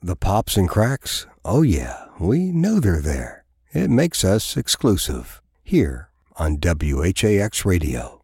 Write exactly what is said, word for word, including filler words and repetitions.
The pops and cracks? Oh yeah, we know they're there. It makes us exclusive here on W H A X Radio.